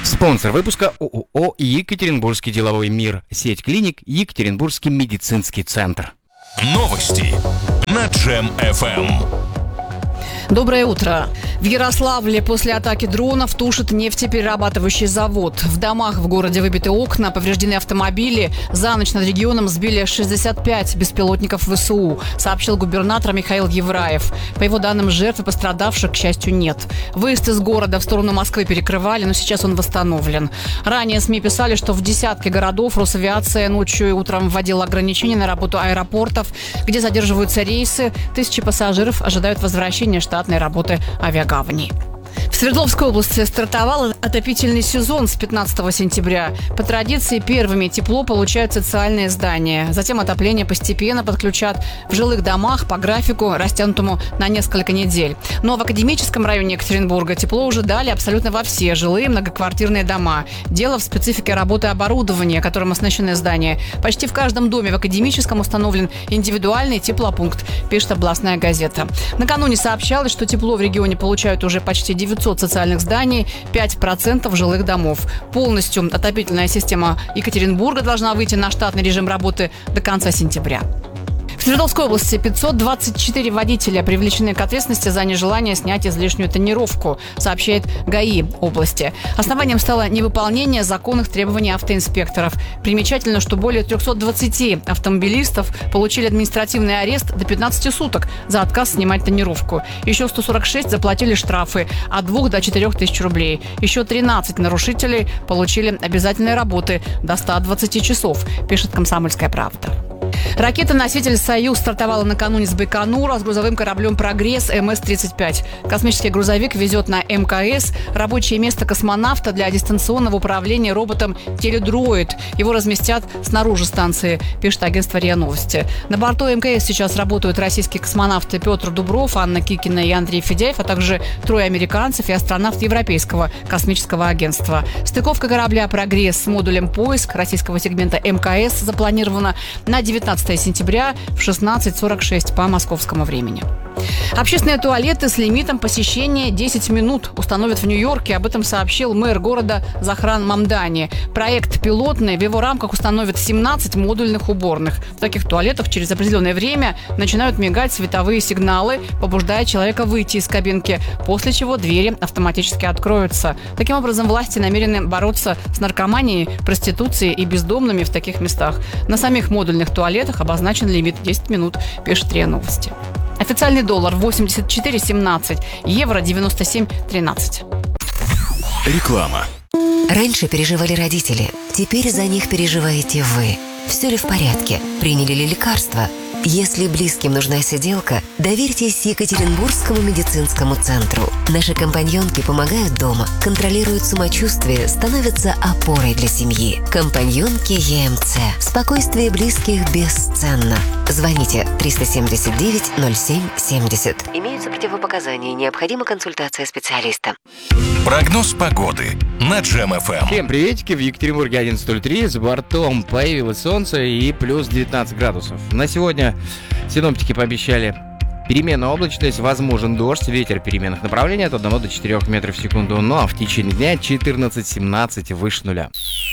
Спонсор выпуска ООО «Екатеринбургский деловой мир», сеть клиник «Екатеринбургский медицинский центр». Новости на Джем-ФМ. Доброе утро. В Ярославле после атаки дронов тушит нефтеперерабатывающий завод. В домах в городе выбиты окна, повреждены автомобили. За ночь над регионом сбили 65 беспилотников ВСУ, сообщил губернатор Михаил Евраев. По его данным, жертв и пострадавших, к счастью, нет. Выезд из города в сторону Москвы перекрывали, но сейчас он восстановлен. Ранее СМИ писали, что в десятке городов Росавиация ночью и утром вводила ограничения на работу аэропортов, где задерживаются рейсы. Тысячи пассажиров ожидают возвращения штатной работы авиагаваней. В Свердловской области стартовал отопительный сезон с 15 сентября. По традиции первыми тепло получают социальные здания. Затем отопление постепенно подключат в жилых домах по графику, растянутому на несколько недель. Но в академическом районе Екатеринбурга тепло уже дали абсолютно во все жилые многоквартирные дома. Дело в специфике работы оборудования, которым оснащены здания. Почти в каждом доме в академическом установлен индивидуальный теплопункт, пишет областная газета. Накануне сообщалось, что тепло в регионе получают уже почти 900 социальных зданий, 5% жилых домов. Полностью отопительная система Екатеринбурга должна выйти на штатный режим работы до конца сентября. В Свердловской области 524 водителя привлечены к ответственности за нежелание снять излишнюю тонировку, сообщает ГАИ области. Основанием стало невыполнение законных требований автоинспекторов. Примечательно, что более 320 автомобилистов получили административный арест до 15 суток за отказ снимать тонировку. Еще 146 заплатили штрафы от 2 до 4 тысяч рублей. Еще 13 нарушителей получили обязательные работы до 120 часов, пишет «Комсомольская правда». Ракета-носитель «Союз» стартовала накануне с Байконура с грузовым кораблем «Прогресс» МС-35. Космический грузовик везет на МКС рабочее место космонавта для дистанционного управления роботом «Теледроид». Его разместят снаружи станции, пишет агентство РИА Новости. На борту МКС сейчас работают российские космонавты Петр Дубров, Анна Кикина и Андрей Федяев, а также 3 американцев и астронавт Европейского космического агентства. Стыковка корабля «Прогресс» с модулем «Поиск» российского сегмента МКС запланирована на 19 сентября в 16:46 по московскому времени. Общественные туалеты с лимитом посещения 10 минут установят в Нью-Йорке. Об этом сообщил мэр города Захран Мамдани. Проект пилотный. В его рамках установят 17 модульных уборных. В таких туалетах через определенное время начинают мигать световые сигналы, побуждая человека выйти из кабинки, после чего двери автоматически откроются. Таким образом, власти намерены бороться с наркоманией, проституцией и бездомными в таких местах. На самих модульных туалетах обозначен лимит 10 минут, пишет РИА Новости. Официальный доллар 84,17, евро 97,13. Реклама. Раньше переживали родители, теперь за них переживаете вы. Все ли в порядке? Приняли ли лекарства? Если близким нужна сиделка, доверьтесь Екатеринбургскому медицинскому центру. Наши компаньонки помогают дома, контролируют самочувствие, становятся опорой для семьи. Компаньонки ЕМЦ. Спокойствие близких бесценно. Звоните 379-07-70. Имеются противопоказания, необходима консультация специалиста. Прогноз погоды на Джем-ФМ. Всем приветики, в Екатеринбурге 11:03, с бортом появилось солнце и плюс 19 градусов. На сегодня синоптики пообещали переменную облачность, возможен дождь, ветер переменных направлений от 1 до 4 метров в секунду, ну а в течение дня 14-17 выше нуля.